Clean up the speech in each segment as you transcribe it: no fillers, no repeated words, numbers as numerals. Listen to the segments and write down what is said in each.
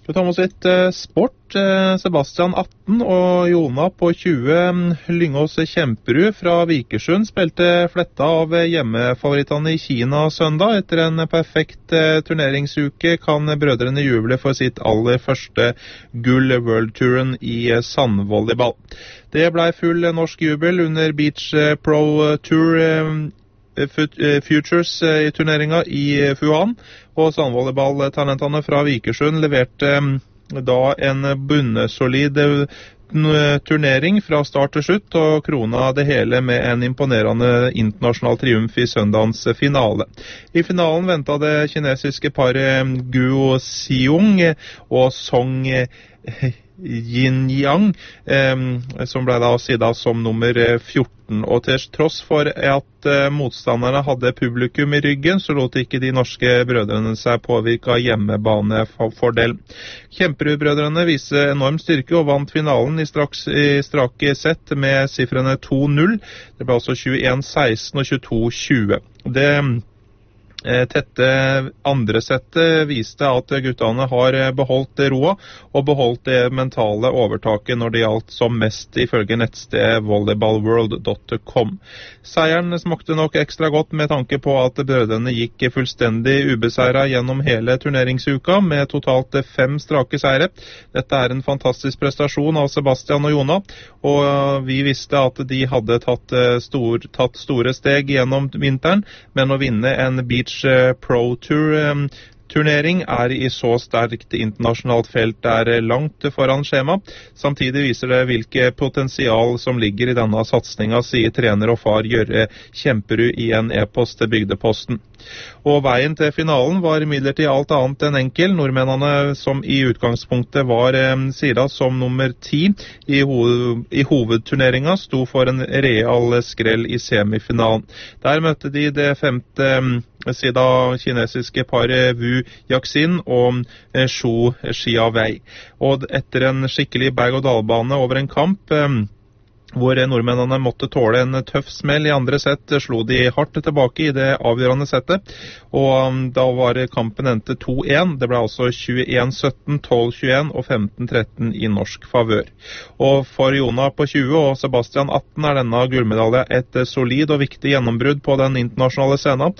Vi tar med oss litt sport. Sebastian 18 og Jona på 20. Lyngås Kjemperud fra Vikersund spilte fletta av hjemmefavorittene i Kina søndag. Etter en perfekt turneringsuke kan brødrene juble for sitt aller første gull World-turen i sandvolleyball. Det ble full norsk jubel under Beach Pro Tour Futures i turneringa i Fuan, og sandvolleyballtalentene fra Vikersund leverte da en bunnesolid turnering fra start til slutt, og krona det hele med en imponerende internasjonal triumf i søndagens finale. I finalen ventet det kinesiske paret Guo Xiong og Song Yin-Yang, som ble da sida som nummer 14. Og til tross for at motstanderne hadde publikum i ryggen, så lot ikke de norske brødrene seg påvirke av hjemmebanefordel. Kjemperud-brødrene viste enorm styrke og vant finalen i strake sett med sifrene 2-0. Det ble altså 21-16 og 22-20. Det tette andre settet viste at guttene har beholdt roa og beholdt det mentale overtaket når det gjaldt som mest, ifølge nettstedet volleyballworld.com. Seieren smakte nok ekstra godt med tanke på at brødrene gikk fullstendig ubeseiret gjennom hele turneringsuka med totalt 5 strake seire. Dette er en fantastisk prestasjon av Sebastian og Jona, og vi visste at de hadde tatt store steg gjennom vinteren, men å vinne en Beach Pro Tour turnering er i så sterkt internasjonalt felt er langt foran skjema. Samtidig viser det hvilke potensial som ligger i denne satsninga, sier trener og far Jørre Kjemperud i en e-post til Bygdeposten. Og veien til finalen var imidlertid alt annet enn enkel. Nordmennene, som i utgangspunktet var sida som nummer 10 i hovedturneringa, sto for en real skrell i semifinalen. Der møtte de det 5. sida kinesiske paret Wu Yaxin og Shu Xiaowei. Og etter en skikkelig berg-og-dal-bane over en kamp, hvor nordmennene måtte tåle en tøff smell i andre sett, slo de hardt tilbake i det avgjørende settet, og da var kampen endte 2-1. Det ble altså 21-17, 12-21 og 15-13 i norsk favør. Og for Jona på 20 og Sebastian 18 er denne gullmedalje et solid og viktig gjennombrudd på den internasjonale scenen.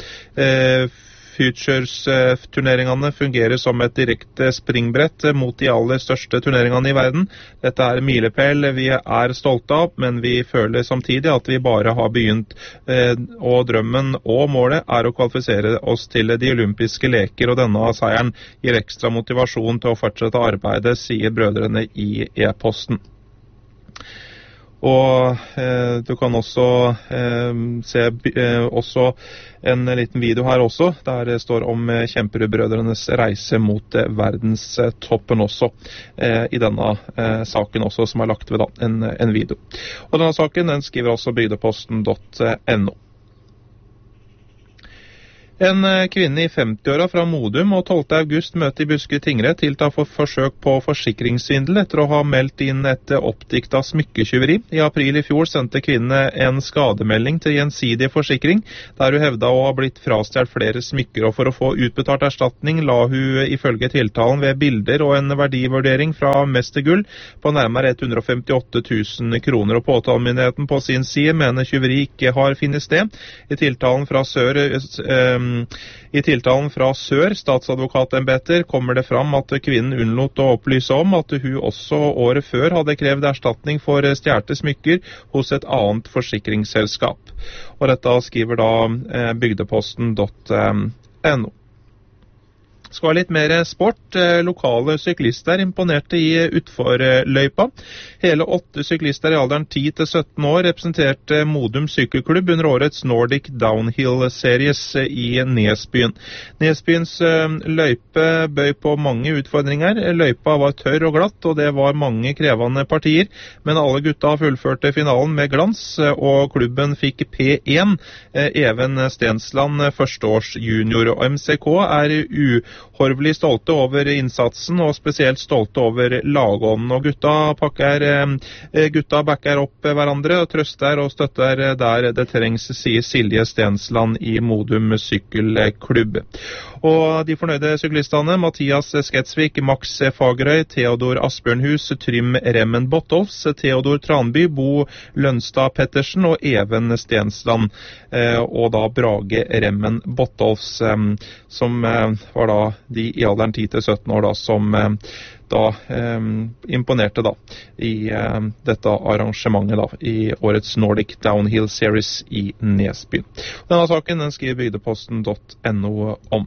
Futures-turneringene fungerer som et direkte springbrett mot de aller største turneringene i verden. Dette er milepæl vi er stolte av, men vi føler samtidig at vi bare har begynt, og drømmen og målet er å kvalifisere oss til de olympiske leker, og denne seieren gir ekstra motivasjon til å fortsette arbeidet, sier brødrene i e-posten. Og du kan også se også en liten video her også, der det står om Kjemperud-brødrenes reise mot verdenstoppen også, i denne saken også, som er lagt ved da, en video. Og denne saken, den skriver også bygdeposten.no. En kvinne i 50-åra fra Modum og 12. august møte i Buskerud tingrett tilta for forsøk på forsikringssvindel etter å ha meldt inn et oppdikta smykketyveri. I april i fjor sendte kvinne en skademelding til Gjensidig Forsikring, der hun hevda å ha blitt frastjålet flere smykker, og for å få utbetalt erstatning la hun ifølge tiltalen ved bilder og en verdivurdering fra Mestergull på nærmere 158 000 kroner, og påtalemyndigheten på sin side mener tyveri ikke har funnet sted. I tiltalen fra Sør statsadvokatembeter kommer det fram at kvinnen unnlot å opplyse om at hun også året før hadde krevd erstatning for stjålne smykker hos et annet forsikringsselskap. Og dette skriver da bygdeposten.no. Skal ha litt mer sport. Lokale syklister imponerte i utforløypa. Hele 8 syklister i alderen 10 til 17 år representerte Modum sykkelklubb under årets Nordic Downhill Series i Nesbyen. Nesbyens løype bøy på mange utfordringer. Løypa var tørr og glatt, og det var mange krevende partier, men alle gutta fullførte finalen med glans, og klubben fikk P1. Even Stensland, førsteårs junior, og MCK er uhorvelig stolte over innsatsen, og spesielt stolte over lagånden. Og gutta backer opp hverandre og trøster og støtter der det trengs, sier Silje Stensland i Modum sykkelklubb. Og de fornøyde syklistene, Mathias Sketsvik, Max Fagerøy, Theodor Asbjørnhus, Trym Remmen Bottolfs, Theodor Tranby, Bo Lønstad Pettersen og Even Stensland, og da Brage Remmen Bottolfs, som var da de i alderen 10-17 år da, som imponerte da i dette arrangementet da, i årets Nordic Downhill Series i Nesby. Denne saken den skriver bygdeposten.no om.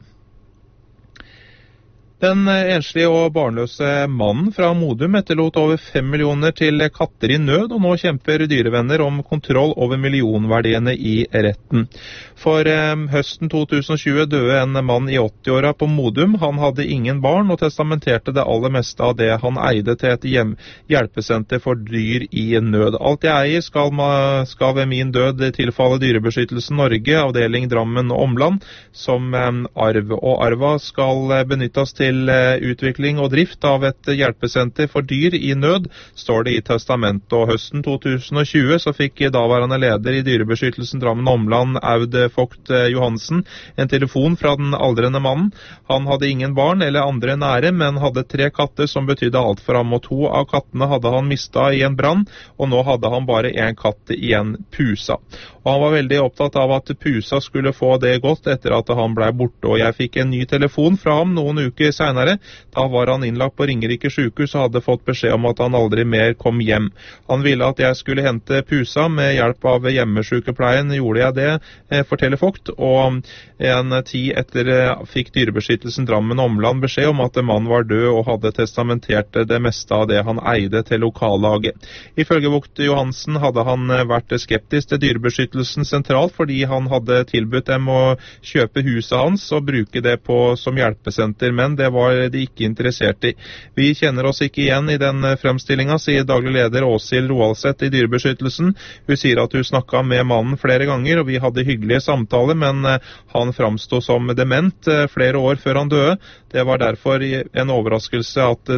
Den enslige og barnløse mannen fra Modum etterlot over 5 millioner til katter i nød, og nå kjemper dyrevenner om kontroll over millionverdiene i retten. For høsten 2020 døde en mann i 80-åra på Modum. Han hadde ingen barn og testamenterte det aller meste av det han eide til et hjelpesenter for dyr i nød. Alt jeg eier skal ved min død tilfalle Dyrebeskyttelsen Norge, avdeling Drammen og Omland, som arv. Og arva skal benyttes til utvikling og drift av et hjelpesenter for dyr i nød, står det i testamentet. Og høsten 2020 så fikk daværende leder i Dyrebeskyttelsen Drammen Omland, Aud Vogt Johansen, en telefon fra den aldrende mannen. Han hadde ingen barn eller andre nære, men hadde 3 katter som betydde alt for ham, og 2 av kattene hadde han mistet i en brann, og nå hadde han bare 1 katt igjen, Pusa. Og han var veldig opptatt av at Pusa skulle få det godt etter at han ble borte, og jeg fikk en ny telefon fra ham noen uker senere. Da var han innlagt på Ringerike sykehus og hadde fått beskjed om at han aldri mer kom hjem. Han ville at jeg skulle hente Pusa med hjelp av hjemmesykepleien. Gjorde jeg det, forteller Vogt, og en tid etter fikk Dyrebeskyttelsen Drammen Omland beskjed om at mannen var død og hadde testamentert det meste av det han eide til lokallaget. Ifølge Vogt Johansen hadde han vært skeptisk til Dyrebeskyttelsen sentralt fordi han hadde tilbudt dem å kjøpe huset hans og bruke det som hjelpesenter, men det var de ikke interessert i. Vi kjenner oss ikke igjen i den fremstillingen, sier daglig leder Åshild Roaldseth i Dyrebeskyttelsen. Hun sier at hun snakket med mannen flere ganger, og vi hadde hyggelige samtaler, men han framstod som dement flere år før han døde. Det var derfor en overraskelse at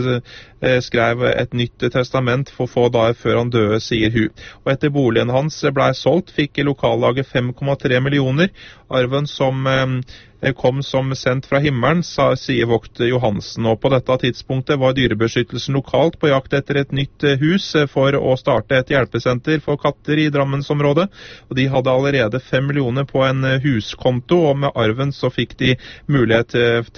skrev et nytt testament for få dager før han døde, sier hun. Og etter boligen hans ble solgt, fikk lokallaget 5,3 millioner. Arven som kom som sendt fra himmelen, sier Vogt Johansen, og på dette tidspunktet var Dyrebeskyttelsen lokalt på jakt etter et nytt hus for å starte et hjelpesenter for katter i Drammensområdet, og de hadde allerede 5 millioner på en huskonto, og med arven så fikk de mulighet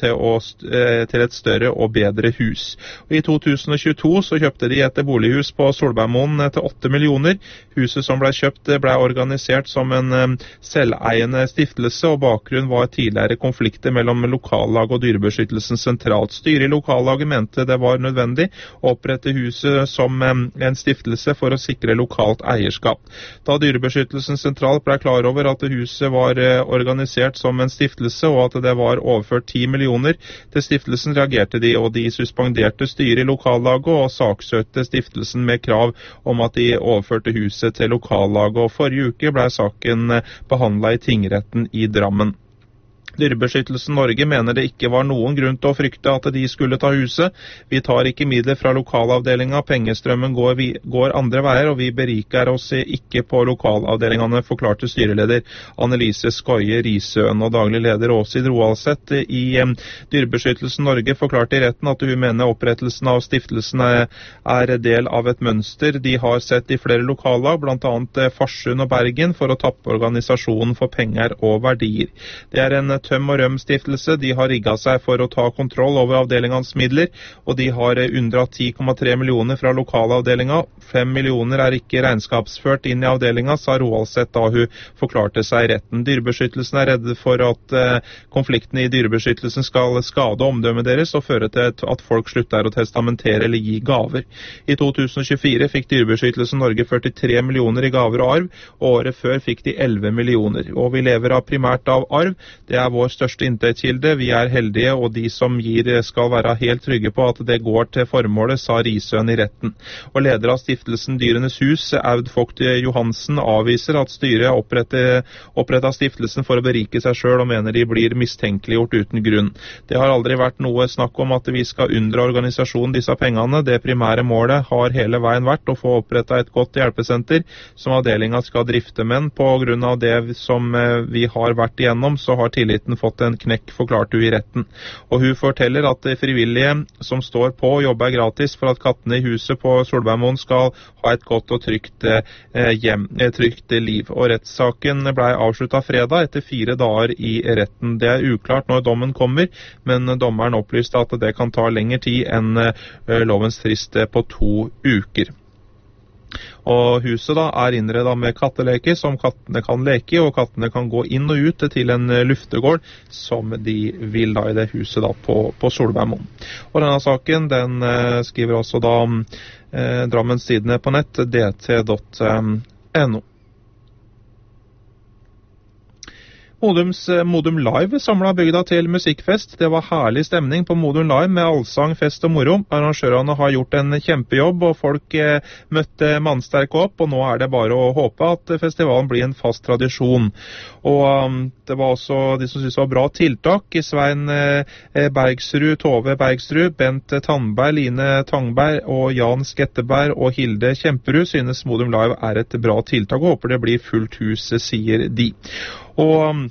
til et større og bedre hus. Og i 2022 så kjøpte de et bolighus på Solbergmoen til 8 millioner. Huset som ble kjøpt ble organisert som en selveiende stiftelse, og bakgrunnen var tidligere konflikter mellom lokallag og Dyrebeskyttelsen sentralt. Styret i lokallaget mente det var nødvendig å opprette huset som en stiftelse for å sikre lokalt eierskap. Da Dyrebeskyttelsen sentralt ble klar over at huset var organisert som en stiftelse, og at det var overført 10 millioner til stiftelsen, reagerte de, og de suspenderte styret i lokallaget og saksøkte stiftelsen med krav om at de overførte huset til lokallaget, og forrige uke ble saken behandlet i tingretten i Drammen. Dyrebeskyttelsen Norge mener det ikke var noen grunn til å frykte at de skulle ta huset. Vi tar ikke midler fra lokalavdelingen, pengestrømmen går andre veier, og vi beriker oss ikke på lokalavdelingene, forklarte styreleder Annelise Skoie Risøen, og daglig leder Åshild Roaldseth i Dyrebeskyttelsen Norge forklarte i retten at hun mener opprettelsen av stiftelsen er del av et mønster de har sett i flere lokallag, blant annet Farsund og Bergen, for å tappe organisasjonen for penger og verdier. Det er en tøm- og røm-stiftelse. De har rigget seg for å ta kontroll over avdelingens midler, og de har unndratt 10,3 millioner fra lokalavdelingen. 5 millioner er ikke regnskapsført inn i avdelingen, sa Roaldseth da hun forklarte seg i retten. Dyrebeskyttelsen er redde for at konfliktene i Dyrebeskyttelsen skal skade omdømmet deres og føre til at folk slutter å testamentere eller gi gaver. I 2024 fikk Dyrebeskyttelsen Norge 43 millioner i gaver og arv, og året før fikk de 11 millioner. Og vi lever primært av arv. Det er vår største inntektskilde. Vi er heldige, og de som gir skal være helt trygge på at det går til formålet, sa Risøen i retten. Og leder av stiftelsen Dyrenes Hus, Aud Vogt Johansen, avviser at styret opprettet stiftelsen for å berike seg selv, og mener de blir mistenkeliggjort uten grunn. Det har aldri vært noe snakk om at vi skal unndra organisasjonen disse pengene. Det primære målet har hele veien vært å få opprettet et godt hjelpesenter som avdelingen skal drifte, men på grunn av det som vi har vært igjennom, så har tilliten tilliten fått en knekk, forklarte hun i retten. Og hun forteller at frivillige som står på og jobber gratis for at kattene i huset på Solbergmoen skal ha et godt og trygt liv. Og rettssaken ble avsluttet fredag etter 4 dager i retten. Det er uklart når dommen kommer, men dommeren opplyste at det kan ta lengre tid enn lovens frist på 2 uker. Og huset da er innredet med katteleker som kattene kan leke i, og kattene kan gå inn og ut til en luftegård som de vil da i det huset da på Solbergmoen. Og denne saken den skriver også da Drammens Tidende på nett, dt.no. Modum Live samlet bygda til musikkfest. Det var herlig stemning på Modum Live med allsang, fest og moro. Arrangørene har gjort en kjempejobb, og folk møtte mannsterke opp, og nå er det bare å håpe at festivalen blir en fast tradisjon. Og det var også de som synes det var bra tiltak. Svein Bergsrud, Tove Bergsrud, Bent Tandberg, Line Tangberg og Jan Sketteberg og Hilde Kjemperud synes Modum Live er et bra tiltak, og håper det blir fullt hus, sier de. Og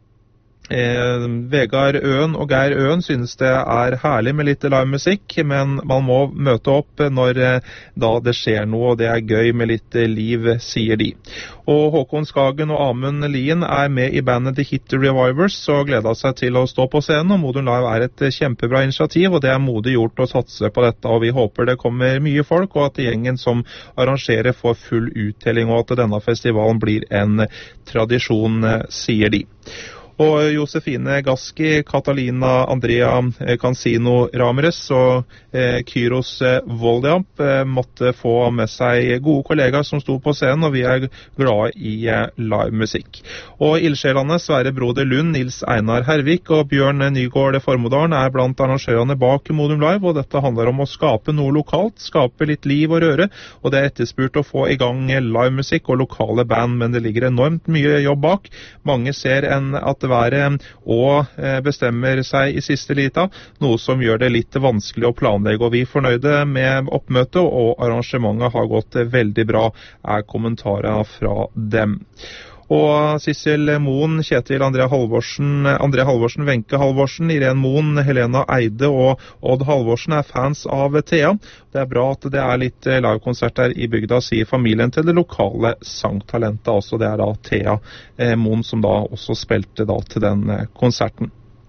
Vegard Øen og Geir Øen synes det er herlig med litt livemusikk, men man må møte opp når da det skjer noe, og det er gøy med litt liv, sier de. Og Håkon Skagen og Amund Lien er med i bandet The Hit Revivers og gleder seg til å stå på scenen, og Modum Live er et kjempebra initiativ, og det er modig gjort å satse på dette, og vi håper det kommer mye folk, og at gjengen som arrangerer får full uttelling, og at denne festivalen blir en tradisjon, sier de. Og Josefine Gaski, Catalina Andrea Cansino Ramirez og Kyros Voldjamp måtte få med seg gode kollegaer som sto på scenen, og vi er glade i livemusikk. Og ildsjelene Sverre Broder Lund, Nils Einar Hervik og Bjørn Nygård Formodalen er blant arrangørene bak Modum Live, og dette handler om å skape noe lokalt, skape litt liv og røre, og det er etterspurt å få i gang livemusikk og lokale band, men det ligger enormt mye jobb bak. Mange ser at været og bestemmer seg i siste lita, noe som gjør det litt vanskelig å planlegge, og vi er fornøyde med oppmøtet, og arrangementet har gått veldig bra, er kommentarer fra dem. Og Sissel Moen, Kjetil André Halvorsen, Wenche Halvorsen, Irene Moen, Helena Eide og Odd Halvorsen er fans av Thea. Det er bra at det er litt livekonserter i bygda, sier familien til det lokale sangtalentet. Altså det er da Thea Moen som da også spilte da til den konserten.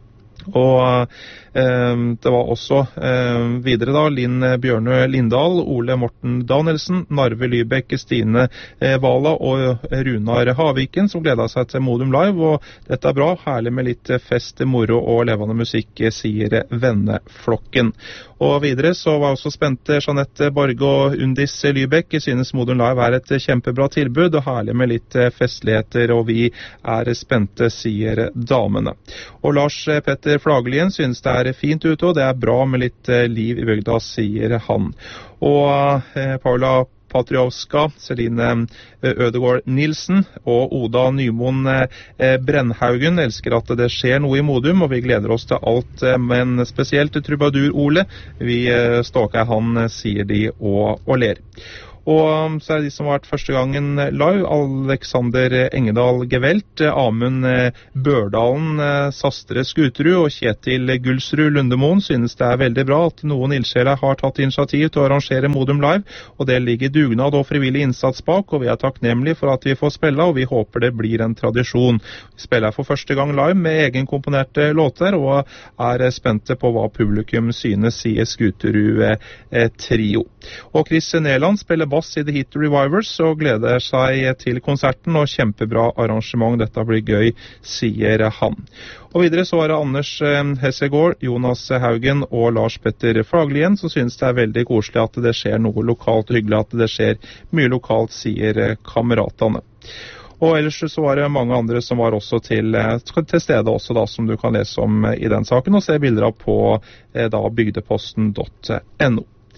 Og det var også videre da Linn Bjørnø Lindahl, Ole Morten Danielsen, Narve Lybekk, Stine Vala og Runar Haviken som gledet seg til Modum Live, og dette er bra, herlig med litt fest, moro og levende musikk, sier venneflokken. Og videre så var også spente Jeanette Borge og Undis Lybekk, synes Modum Live er et kjempebra tilbud, og herlig med litt festligheter, og vi er spente, sier damene. Og Lars Petter Flagelien synes det er fint ute, og det er bra med litt liv i bygda, sier han. Og Paula Patriovska, Celine Ødegård Nilsen og Oda Nymoen Brennhaugen elsker at det skjer noe i Modum, og vi gleder oss til alt, men spesielt til Trubadur Ole. Vi stalker han, sier de og ler. Og så er det de som har vært første gangen live, Alexander Engedal Gevelt, Amund Børdalen, Sastre Skuterud og Kjetil Gulsrud Lundemoen synes det er veldig bra at noen ildsjeler har tatt initiativ til å arrangere Modum Live, og det ligger dugnad og frivillig innsats bak, og vi er takknemlige for at vi får spille, og vi håper det blir en tradisjon. Vi spiller for første gang live med egenkomponerte låter, og er spente på hva publikum synes, sier Skuterud Trio. Og Chris Neland spiller bass i The Hit Revivers og gleder seg til konserten, og kjempebra arrangement, dette blir gøy, sier han. Og videre så er det Anders Hessegård, Jonas Haugen og Lars Petter Flaglien som synes det er veldig koselig at det skjer noe lokalt, og hyggelig at det skjer mye lokalt, sier kameratene. Og ellers så var det mange andre som var også til stede også da, som du kan lese om i den saken, og se bilder av på da bygdeposten.no.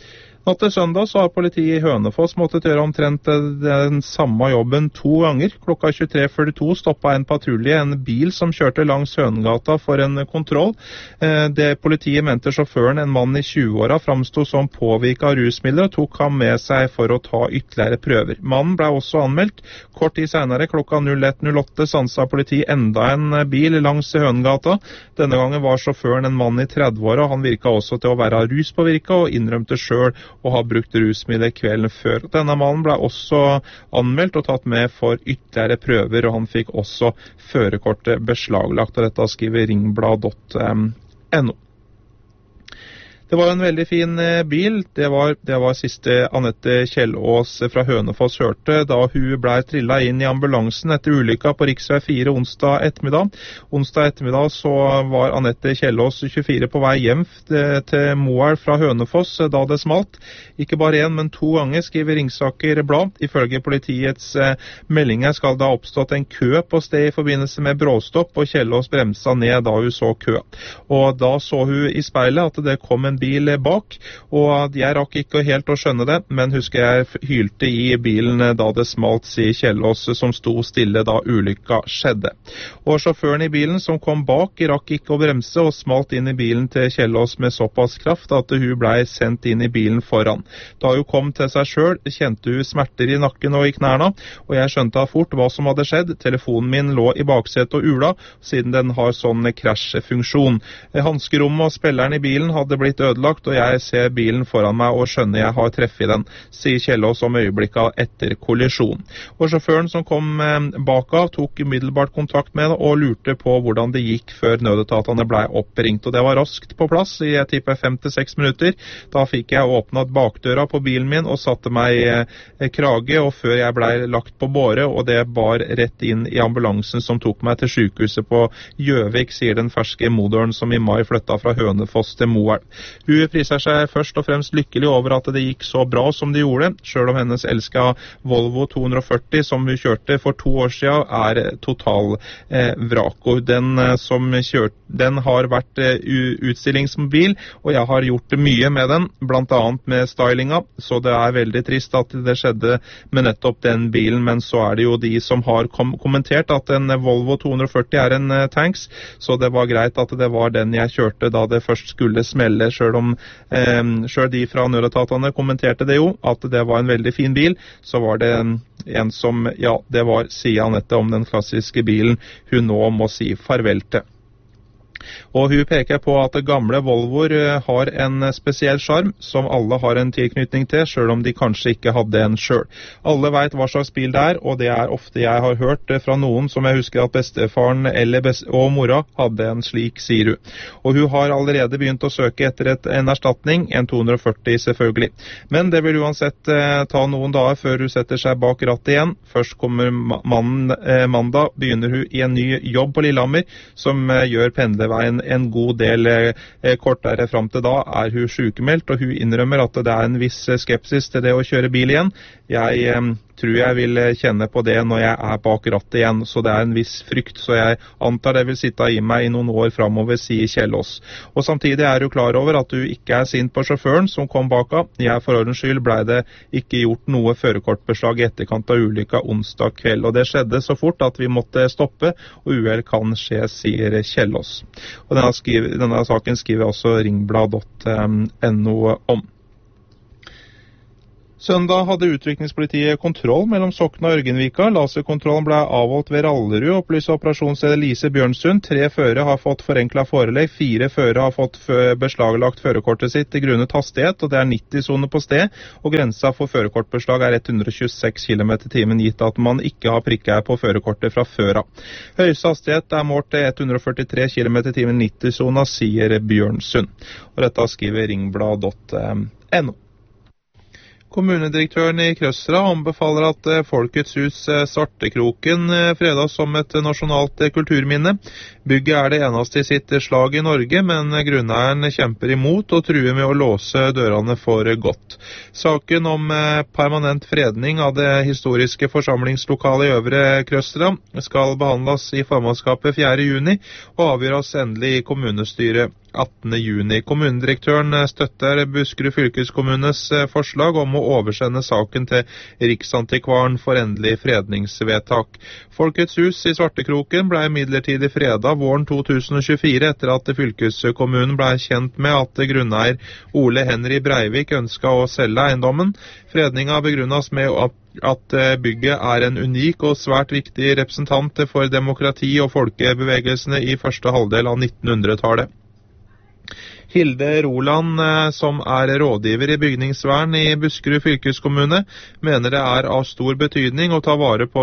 Natt til søndag så har politiet i Hønefoss måttet gjøre omtrent den samme jobben 2 ganger. Klokka 23:42 stoppet en patrulje en bil som kjørte langs Hønegata for en kontroll. Det politiet mente sjåføren, en mann i 20-åra, framstod som påvirket av rusmidler og tok ham med seg for å ta ytterligere prøver. Mannen ble også anmeldt. Kort tid senere, klokka 01:08, sansa politiet enda en bil langs Hønegata. Denne gangen var sjåføren en mann i 30-åra. Han virka også til å være ruspåvirka og innrømte sjøl å ha brukt rusmidler kvelden før. Denne mannen ble også anmeldt og tatt med for ytterligere prøver, og han fikk også førerkortet beslaglagt. Og dette skriver ringblad.no. Det var en veldig fin bil. Det var siste Anette Kjellås fra Hønefoss hørte da hun ble trillet inn i ambulansen etter ulykka på Riksvei 4 onsdag ettermiddag. Onsdag ettermiddag så var Anette Kjellås 24 på vei hjem til Moelv fra Hønefoss da det smalt. Ikke bare en, men 2 ganger, skriver Ringsaker Blad. Ifølge politiets meldinger skal det ha oppstått en kø på sted i forbindelse med bråstopp, og Kjellås bremsa ned da hun så kø. Og da så hun i speilet at det kom en bil bak, og jeg rakk ikke helt å skjønne det, men husker jeg hylte i bilen da det smalt, sier Kjellås, som sto stille da ulykka skjedde. Og sjåføren i bilen som kom bak rakk ikke å bremse og smalt inn i bilen til Kjellås med såpass kraft at hun ble sendt inn i bilen foran. Da hun kom til seg selv, kjente hun smerter i nakken og i knærne, og jeg skjønte fort hva som hadde skjedd. Telefonen min lå i baksetet og ula, siden den har sånn krasjfunksjon. Hanskerommet og spilleren i bilen hadde blitt ødelagt, og jeg ser bilen foran meg og skjønner jeg har treffet den, sier Kjellås om øyeblikket etter kollisjon. Og sjåføren som kom bak av tok umiddelbart kontakt med det og lurte på hvordan det gikk før nødetatene ble oppringt, og det var raskt på plass i jeg tipper 5-6 minutter. Da fikk jeg åpnet bakdøra på bilen min og satte meg krage, og før jeg ble lagt på båre, og det bar rett inn i ambulansen som tok meg til sykehuset på Gjøvik, sier den ferske moderen som i mai flyttet fra Hønefoss til Moelv. Hun priser seg først og fremst lykkelig over at det gikk så bra som det gjorde, selv om hennes elsket Volvo 240 som hun kjørte for 2 år siden er total vrak. Og den har vært utstillingsmobil, og jeg har gjort mye med den, blant annet med stylinga, så det er veldig trist at det skjedde med nettopp den bilen, men så er det jo de som har kommentert at en Volvo 240 er en tanks, så det var greit at det var den jeg kjørte da det først skulle smelle, selv de fra nødetatene kommenterte det jo, at det var en veldig fin bil, så var det en som, ja, det var Sia Anette om den klassiske bilen hun nå må si farvel til. Og hun peker på at gamle Volvoer har en spesiell sjarm som alle har en tilknytning til, selv om de kanskje ikke hadde en selv. Alle vet hva slags bil det er, og det er ofte jeg har hørt fra noen som jeg husker at bestefaren og mora hadde en slik, sier hun. Og hun har allerede begynt å søke etter en erstatning, en 240 selvfølgelig. Men det vil uansett ta noen dager før hun setter seg bak rattet igjen. Først kommer mandag, begynner hun i en ny jobb på Lillehammer, som gjør pendlerveien en god del kortere. Frem til da er hun sykemeldt, og hun innrømmer at det er en viss skepsis til det å kjøre bil igjen. Jeg tror jeg vil kjenne på det når jeg er bak rattet igjen, så det er en viss frykt, så jeg antar det vil sitte i meg i noen år fremover, sier Kjellås. Og samtidig er hun klar over at hun ikke er sint på sjåføren som kom bak av. For ordens skyld ble det ikke gjort noe førerkortbeslag i etterkant av ulykka onsdag kveld, og det skjedde så fort at vi måtte stoppe, og uhell kan skje, sier Kjellås. Og denne saken skriver også ringblad.no om. Søndag hadde utrykningspolitiet kontroll mellom Sokna og Ørgenvika. Laserkontrollen ble avholdt ved Rallerud, opplyser operasjonsleder Lise Bjørnsund. 3 førere har fått forenklet forelegg, 4 førere har fått beslaglagt førerkortet sitt grunnet hastighet, og det er 90-sone på sted, og grensa for førerkortbeslag er 126 km/t, gitt at man ikke har prikker på førerkortet fra før av. Høyeste hastighet er målt til 143 km/t 90-sona, sier Bjørnsund. Og dette skriver ringblad.no. Kommunedirektøren i Krøsra anbefaler at Folkets hus Svartekroken fredas som et nasjonalt kulturminne. Bygget er det eneste i sitt slag i Norge, men grunneieren kjemper imot og truer med å låse dørene for godt. Saken om permanent fredning av det historiske forsamlingslokalet i Øvre Krøsra skal behandles i formannskapet 4. juni og avgjøres endelig i kommunestyret 18. juni. Kommunedirektøren støtter Buskerud fylkeskommunes forslag om å oversende saken til Riksantikvaren for endelig fredningsvedtak. Folkets hus i Svartekroken ble midlertidig fredet våren 2024 etter at fylkeskommunen ble kjent med at grunneier Ole Henry Breivik ønsket å selge eiendommen. Fredningen begrunnes med at bygget er en unik og svært viktig representant for demokrati og folkebevegelsene i første halvdel av 1900-tallet. Hilde Roland, som er rådgiver i bygningsvern i Buskerud fylkeskommune, mener det er av stor betydning å ta vare på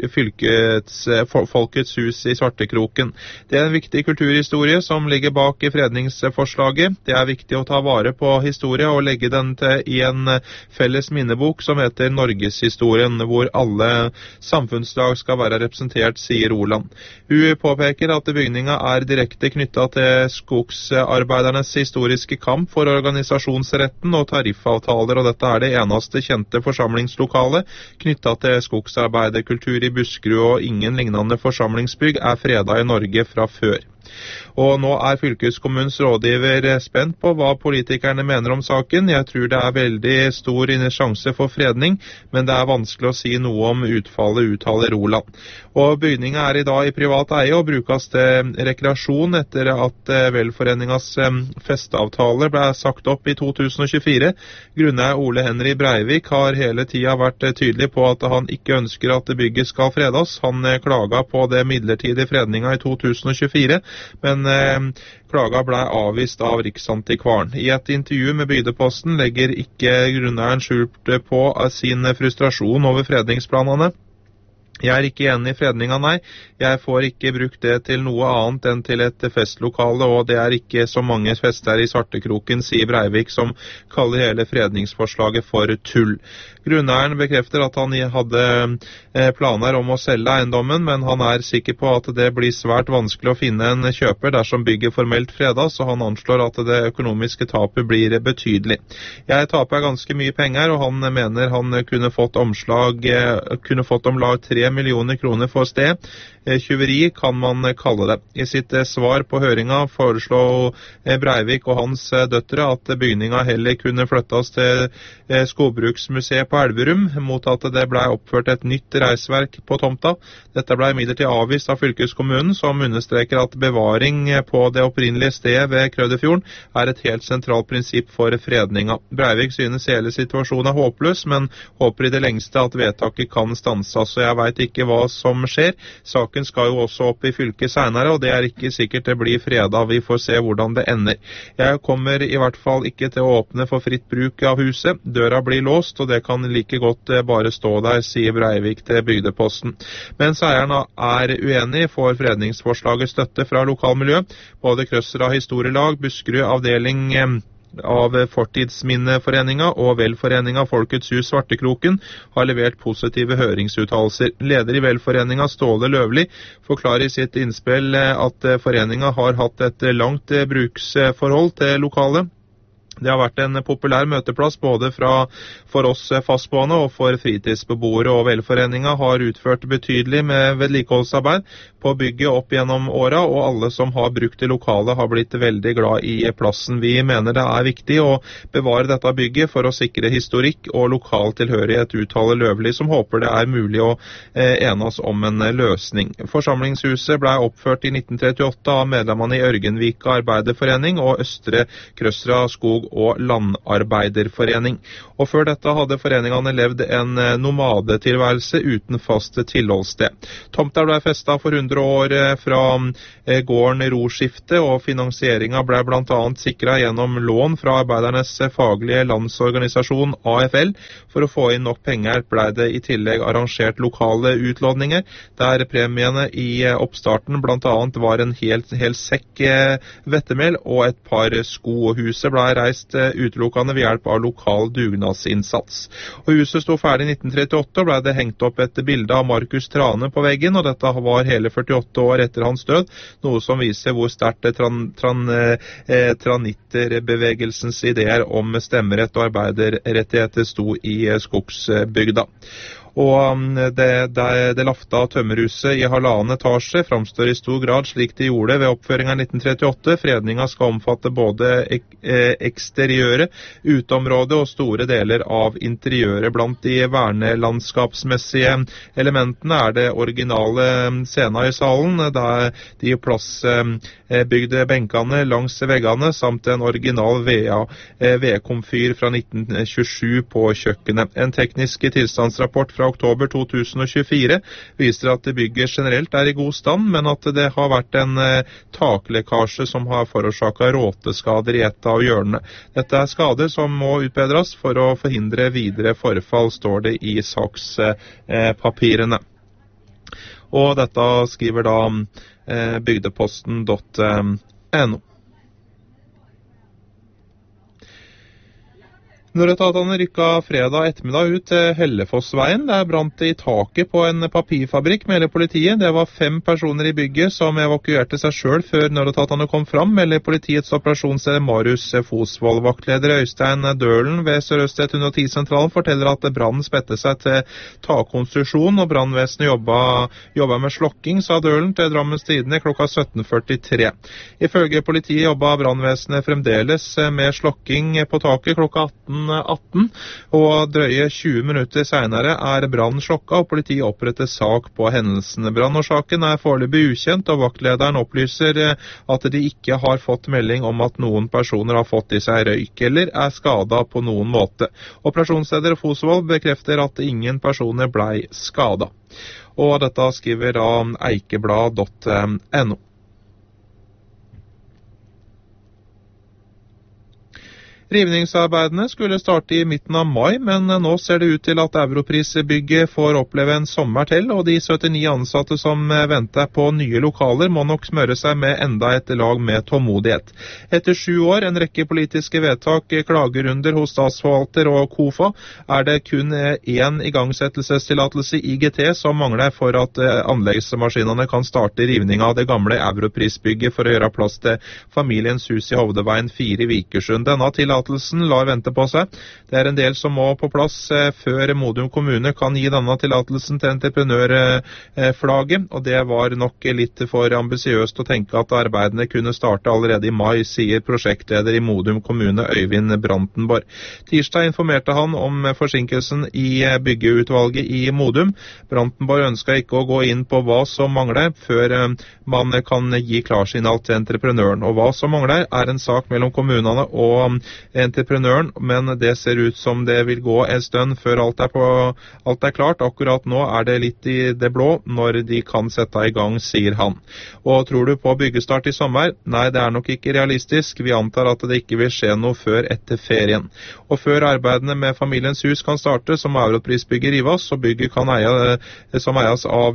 Folkets hus i Svartekroken. Det er en viktig kulturhistorie som ligger bak i fredningsforslaget. Det er viktig å ta vare på historie og legge den i en felles minnebok som heter Norgeshistorien, hvor alle samfunnslag skal være representert, sier Roland. Hun påpeker at bygninga er direkte knyttet til skogsarbeidernes historiske kamp for organisasjonsretten og tariffavtaler, og dette er det eneste kjente forsamlingslokale knyttet til skogsarbeiderkultur i Buskerud, og ingen lignende forsamlingsbygg er fredet i Norge fra før. Og nå er fylkeskommunens rådgiver spent på hva politikerne mener om saken. Jeg tror det er veldig stor sjanse for fredning, men det er vanskelig å si noe om utfallet, uttaler Roland. Og bygningen er i dag i privat eie og brukes til rekreasjon etter at velforeningas festeavtale ble sagt opp i 2024. Grunneier Ole Henry Breivik har hele tiden vært tydelig på at han ikke ønsker at bygget skal fredes. Han klaget på det midlertidige fredningen i 2024, men klaga ble avvist av Riksantikvaren. I et intervju med Bygdeposten legger ikke grunneieren skjult på sin frustrasjon over fredningsplanene. Jeg er ikke enig i fredninga, nei. Jeg får ikke brukt det til noe annet enn til et festlokale, og det er ikke så mange fester i Svartekroken, sier Breivik, som kaller hele fredningsforslaget for tull. Grunneieren bekrefter at han hadde planer om å selge eiendommen, men han er sikker på at det blir svært vanskelig å finne en kjøper dersom bygget formelt fredas, og han anslår at det økonomiske tapet blir betydelig. Jeg taper ganske mye penger, og han mener han kunne fått om lag 3 millioner kroner for sted. Tjuveri kan man kalle det. I sitt svar på høringa foreslo Breivik og hans døtre at bygninga heller kunne flyttes til Skogbruksmuseet på Elverum, mot at det ble oppført et nytt reisverk på tomta. Dette ble imidlertid avvist av fylkeskommunen, som understreker at bevaring på det opprinnelige stedet ved Krødderfjorden er et helt sentralt prinsipp for fredninga. Breivik synes hele situasjonen er håpløs, men håper i det lengste at vedtaket kan stanses, så jeg vet ikke hva som skjer. Saken skal jo også opp i fylket senere, og det er ikke sikkert det blir fredag. Vi får se hvordan det ender. Jeg kommer i hvert fall ikke til å åpne for fritt bruk av huset. Døra blir låst, og det kan like godt bare stå der, sier Breivik til Bygdeposten. Mens eieren er uenig, får fredningsforslaget støtte fra lokalmiljø. Både Krøsra historielag, Buskerud avdeling av Fortidsminneforeninga og Velforeninga Folkets hus Svartekroken har levert positive høringsuttalelser. Leder i Velforeninga, Ståle Løvli, forklarer i sitt innspill at foreninga har hatt et langt bruksforhold til lokalet. Det har vært en populær møteplass både for oss fastboende og for fritidsbeboere, og Velforeninga har utført betydelig med vedlikeholdsarbeid på bygget opp gjennom åra, og alle som har brukt det lokale har blitt veldig glad i plassen. Vi mener det er viktig å bevare dette bygget for å sikre historikk og lokal tilhørighet, uttaler Løvli, som håper det er mulig å enes om en løsning. Forsamlingshuset ble oppført i 1938 av medlemmene i Ørgenvika Arbeiderforening og Østre Krøsra Skog- og Landarbeiderforening. Og før dette hadde foreningene levd en nomadetilværelse uten fast tilholdssted. Tomta ble festet for 100 år fra gården Roskifte, og finansieringen ble blant annet sikret gjennom lån fra Arbeidernes faglige landsorganisasjon AFL. For å få inn nok penger ble det i tillegg arrangert lokale utlåninger, der premiene i oppstarten blant annet var en hel sekk vettemel og et par sko. Huset ble reist utelukkende ved hjelp av lokal dugnadsinnsats. Og huset sto ferdig i 1938, og ble det hengt opp et bilde av Markus Trane på veggen, og dette var hele 48 år etter hans død, noe som viser hvor sterkt tranitterbevegelsens ideer om stemmerett og arbeiderrettigheter sto i skogsbygda. Og det lafta tømmerhuset i 1,5 etasje framstår i stor grad slik det gjorde ved oppføringen i 1938. Fredninga skal omfatte både eksteriøret, uteområdet og store deler av interiøret. Blant de vernelandskapsmessige elementene er det originale scenen i salen, der de plassbygde benkene langs veggene, samt en original vedkomfyr fra 1927 på kjøkkenet. En teknisk tilstandsrapport fra oktober 2024 viser at bygget generelt er i god stand, men at det har vært en taklekkasje som har forårsaket råteskader i et av hjørnene. Dette er skader som må utbedres for å forhindre videre forfall, står det i sakspapirene. Og dette skriver da bygdeposten.no. Nødetatene rykket fredag ettermiddag ut til Hellefossveien. Det brant i taket på en papirfabrikk, melder politiet. Det var 5 personer i bygget som evakuerte seg selv før nødetatene kom fram, melder politiets operasjonsleder Marius Fosvold. Vaktleder Øystein Dølen ved Sør-Øst 110-sentralen forteller at brannen spedte seg til takkonstruksjon, og brannvesenet jobba med slokking, sa Dølen til Drammens Tidende klokka 17:43. Ifølge politiet jobba brannvesenet fremdeles med slokking på taket klokka 18, og drøye 20 minutter senere er brannen slokka, og politiet oppretter sak på hendelsene. Brannårsaken er foreløpig ukjent, og vaktlederen opplyser at de ikke har fått melding om at noen personer har fått i seg røyk eller er skadet på noen måte. Operasjonsleder Fosvold bekrefter at ingen personer ble skadet. Og dette skriver da eikeblad.no. Rivningsarbeidene skulle starte i midten av mai, men nå ser det ut til at Europrisbygget får oppleve en sommer til, og de 79 ansatte som venter på nye lokaler må nok smøre seg med enda et lag med tålmodighet. Etter 7 år, en rekke politiske vedtak, klagerunder hos statsforvalter og KOFA, er det kun én igangsettelsestillatelse i IGT som mangler for at anleggsmaskinene kan starte rivning av det gamle Europrisbygget for å gjøre plass til familiens hus i Hovdeveien 4 i Vikersund. Denne tillatelsen lar vente på seg. Det er en del som må på plass før Modum kommune kan gi denne tillatelsen til entreprenørflaget, og det var nok litt for ambisiøst å tenke at arbeidene kunne starte allerede i mai, sier prosjektleder i Modum kommune Øyvind Brantenborg. Tirsdag informerte han om forsinkelsen i byggeutvalget i Modum. Brantenborg ønsker ikke å gå inn på hva som mangler før man kan gi klarsignal til entreprenøren, og hva som mangler er en sak mellom kommunene og entreprenøren, men det ser ut som det vil gå en stund før alt er klart. Akkurat nå er det litt i det blå når de kan sette i gang, sier han. Og tror du på byggestart i sommer? Nei, det er nok ikke realistisk. Vi antar at det ikke vil skje noe før etter ferien. Og før arbeidene med familiens hus kan starte, så må Europrisbygget rives, og bygget som eies av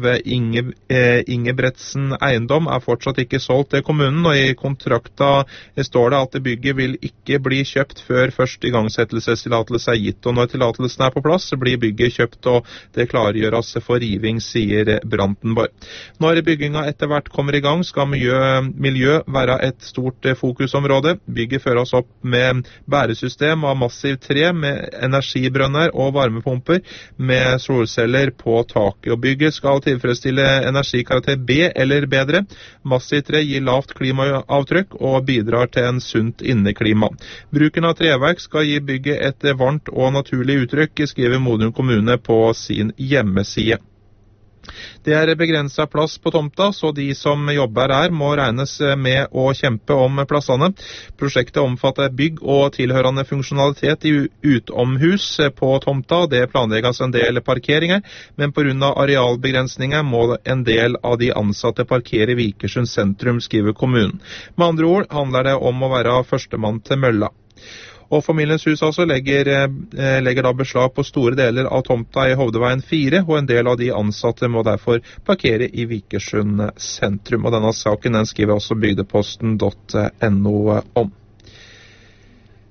Ingebretsen Eiendom er fortsatt ikke solgt til kommunen, og i kontrakta står det at bygget vil ikke bli kjøpt før først igangsettelsestillatelse er gitt, og når tillatelsen er på plass, blir bygget kjøpt, og det klargjøres for riving, sier Brantenborg. Når bygginga etter hvert kommer i gang, skal miljø være et stort fokusområde. Bygget føres opp med bæresystem av massiv tre, med energibrønner og varmepumper, med solceller på taket, og bygget skal tilfredsstille energikarakter B eller bedre. Massiv tre gir lavt klimaavtrykk og bidrar til en sunt inneklima. Bruken av treverk skal gi bygget et varmt og naturlig uttrykk, skriver Modum kommune på sin hjemmeside. Det er begrenset plass på tomta, så de som jobber her må regnes med å kjempe om plassene. Prosjektet omfatter bygg og tilhørende funksjonalitet i utomhus på tomta. Det planlegges en del parkeringer, men på grunn av arealbegrensninger må en del av de ansatte parkere i Vikersund sentrum, skriver kommunen. Med andre ord handler det om å være førstemann til mølla. Og familiens hus altså legger da beslag på store deler av tomta i Hovdeveien 4, og en del av de ansatte må derfor parkere i Vikersund sentrum. Og denne saken den skriver også bygdeposten.no om.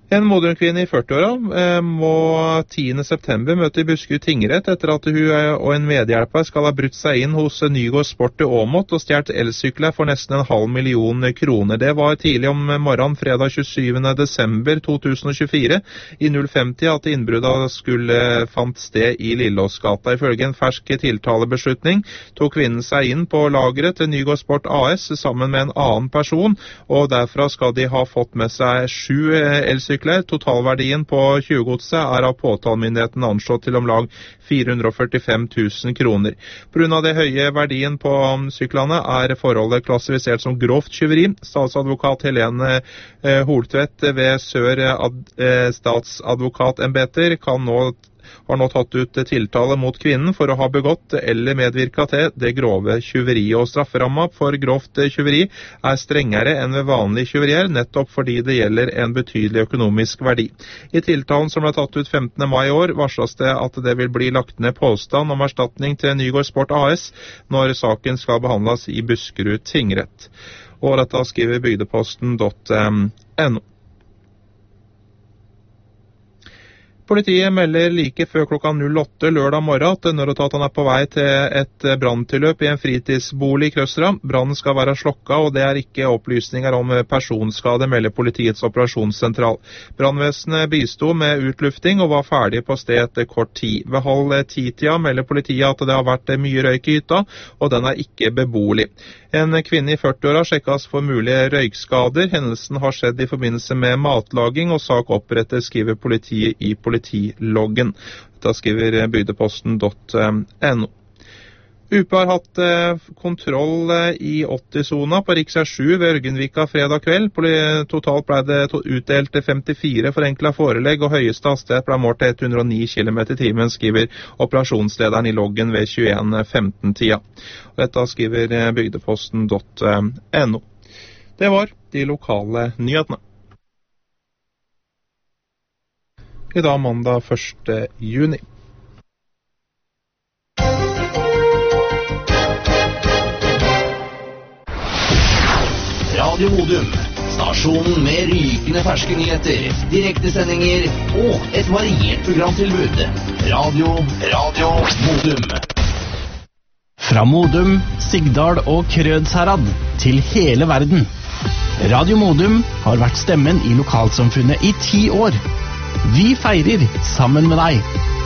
En Modum-kvinne i 40-åra må 10. september møte i Buskerud tingrett etter at hun og en medhjelper skal ha brutt seg inn hos Nygård Sport i Åmot og stjert elsykler for nesten 500 000 kroner. Det var tidlig om morgenen fredag 27. desember 2024 i 050 at innbruddet skulle fant sted i Lillåsgata. Ifølge en fersk tiltalebeslutning tok kvinnen seg inn på lageret til Nygård Sport AS sammen med en annen person, og derfra skal de ha fått med seg 7 elsykler. Totalverdien på 20-godset av påtalemyndigheten anslått til om lag 445 000 kroner. På grunn av det høye verdien på syklene forholdet klassifisert som grovt tyveri. Statsadvokat Helene Holtvedt ved Sør statsadvokatembeter har nå tatt ut tiltale mot kvinnen for å ha begått eller medvirka til det grove tyveri. Og strafferamma for grovt tyveri strengere enn ved vanlig tyverier, nettopp fordi det gjelder en betydelig økonomisk verdi. I tiltalen som ble tatt ut 15. mai i år, varsles det at det vil bli lagt ned påstand om erstatning til Nygård Sport AS når saken skal behandles i Buskerud tingrett. Og dette skriver bygdeposten.no. Politiet melder like før klokka 08 lørdag morgen at nødetaten på vei til et branntilløp i en fritidsbolig i Krøstra. Brannen skal være slokka, og det ikke opplysninger om personskade, melder politiets operasjonssentral. Brannvesenet bisto med utlufting og var ferdig på sted etter kort tid. Ved 09:30 melder politiet at det har vært mye røyk i hytta, og den ikke beboelig. En kvinne i 40-åra sjekkes for mulige røykskader. Hendelsen har skjedd i forbindelse med matlaging, og sak opprettes, skriver politiet i politiloggen. Da skriver bygdeposten.no. UP har hatt kontroll i 80-sona på Riksvei 7 ved Ørgenvika fredag kveld. Totalt ble det utdelt 54 forenklet forelegg, og høyeste hastighet ble målt til 109 km i timen, skriver operasjonslederen i loggen ved 21:15-tida. Dette skriver bygdeposten.no. Det var de lokale nyhetene. I dag mandag 1. juni. Radio Modum, stasjonen med rykende ferske nyheter, direktesendinger og et variert programtilbud. Radio Modum. Fra Modum, Sigdal og Krødsherad til hele verden. Radio Modum har vært stemmen i lokalsamfunnet i 10 år. Vi feirer sammen med deg.